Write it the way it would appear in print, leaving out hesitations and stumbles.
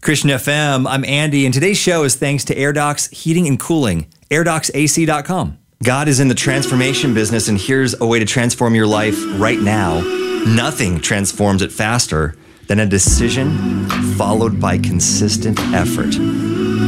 Christian FM. I'm Andy, and today's show is thanks to AirDocs Heating and Cooling, AirDocsAC.com. God is in the transformation business, and here's a way to transform your life right now. Nothing transforms it faster than a decision followed by consistent effort.